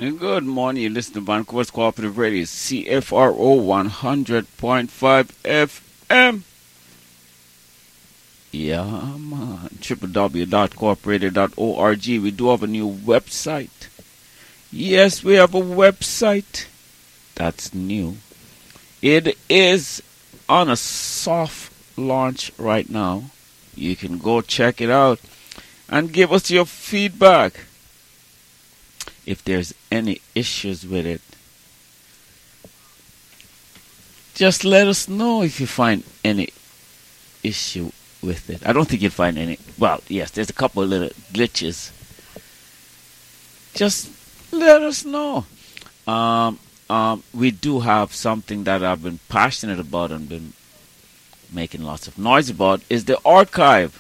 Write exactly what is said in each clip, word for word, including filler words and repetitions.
Good morning. You listen to Vancouver's Cooperative Radio, C F R O one hundred point five F M. Yeah, man. w w w dot coop radio dot org. We do have a new website. Yes, we have a website. That's new. It is on a soft launch right now. You can go check it out and give us your feedback. If there's any issues with it, just let us know if you find any issue with it. I don't think you'll find any. Well, yes, there's a couple of little glitches. Just let us know. Um, um, we do have something that I've been passionate about and been making lots of noise about, is the archive.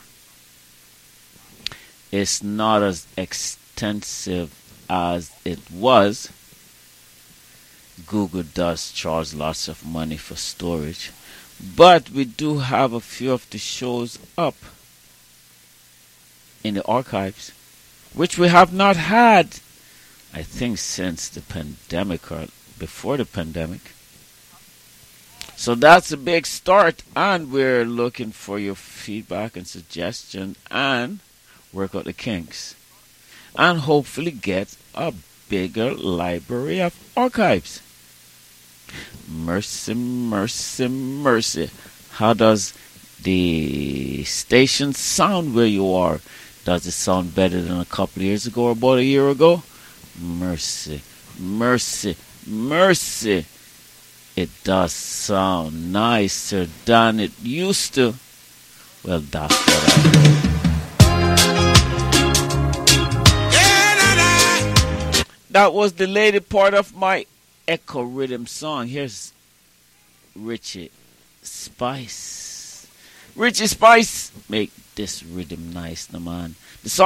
It's not as extensive as it was. Google does charge lots of money for storage, but we do have a few of the shows up in the archives, which we have not had, I think, since the pandemic or before the pandemic. So that's a big start, and we're looking for your feedback and suggestion and work out the kinks, and hopefully get a bigger library of archives. Mercy, mercy, mercy. How does the station sound where you are? Does it sound better than a couple of years ago or about a year ago? Mercy, mercy, mercy. It does sound nicer than it used to. Well, that's what I know. That was the lady part of my Echo Rhythm song. Here's Richie Spice. Richie Spice, make this rhythm nice, no man. The song